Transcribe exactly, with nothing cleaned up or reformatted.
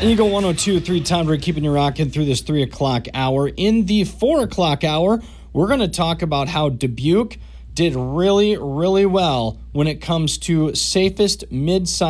Eagle one oh two point three Tom Drake keeping you rocking through this three o'clock hour. In the four o'clock hour, we're going to talk about how Dubuque did really, really well when it comes to safest mid-size